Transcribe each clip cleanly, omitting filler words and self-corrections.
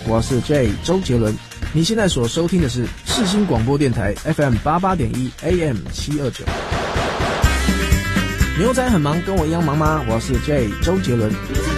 我是 J 周杰伦。你现在所收听的是世新广播电台 FM 88.1 AM 729。牛仔很忙，跟我一样忙吗？我是 J 周杰伦。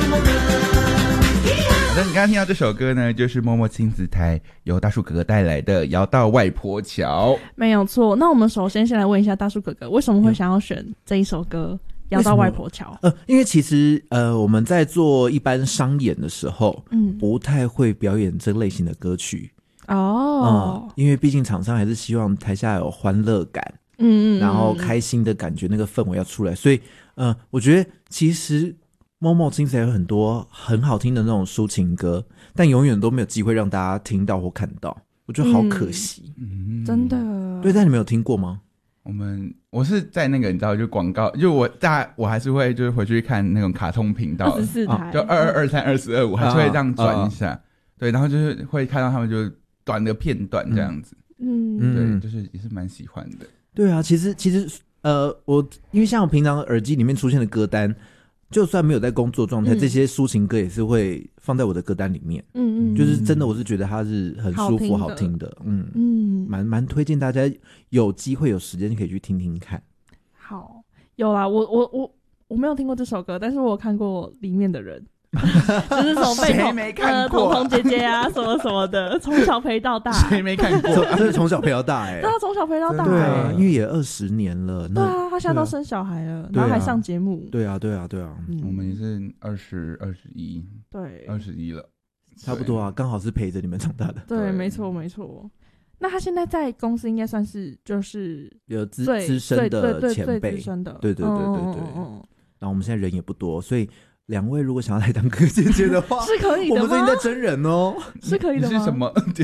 好的，你刚刚听到这首歌呢，就是默默亲子台由大树哥哥带来的《摇到外婆桥》。 没有错。那我们首先来问一下大树哥哥，为什么会想要选这一首歌《摇到外婆桥》？ 因为其实我们在做一般商演的时候，不太会表演这类型的歌曲哦。因为毕竟厂商还是希望台下有欢乐感，然后开心的感觉，那个氛围要出来。所以我觉得其实默默亲子有很多很好听的那种抒情歌，但永远都没有机会让大家听到或看到，我觉得好可惜。 真的。 对，但你们有听过吗？ 我是在那个你知道就广告，就我还是会就是回去看那种卡通频道 24台， 就22、23、24、25，还是会这样转一下。对，然后就是会看到他们就短的片段这样子。对，就是也是蛮喜欢的。 对啊，其实我因为像我平常耳机里面出现的歌单，就算没有在工作状态，这些抒情歌也是会放在我的歌单里面。就是真的，我是觉得它是很舒服、好听的。蛮推荐大家有机会有时间可以去听听看。 好，有啦，我没有听过这首歌，但是我有看过里面的人。就是什么谁没看过彤彤姐姐啊，什么什么的，从小陪到大。 谁没看过？ 真的从小陪到大对啊，从小陪到大。 对啊，因为也20年了。 对啊，他现在都生小孩了，然后还上节目。 对啊。 我们也是20、21， 对 ，21了， 差不多啊，刚好是陪着你们长大的。 对，没错。那他现在在公司应该算是就是有资深的前辈， 最资深的。 对。然后我们现在人也不多，所以2位如果想要来当哥姐姐的话， 是可以的吗？ 我们最近在真人哦， 是可以的吗？ 你是什么？